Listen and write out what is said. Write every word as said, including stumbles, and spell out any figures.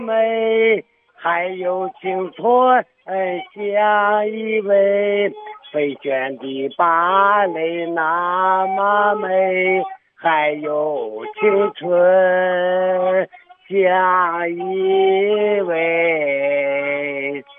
美，还有青春像一位飞旋的芭蕾那么美，还有青春像一位